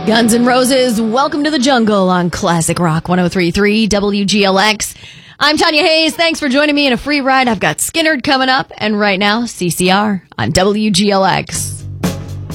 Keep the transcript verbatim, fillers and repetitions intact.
Guns N' Roses, Welcome to the Jungle on Classic Rock one oh three point three W G L X. I'm Tanya Hayes. Thanks for joining me in a free ride. I've got Skynyrd coming up, and right now, C C R on W G L X.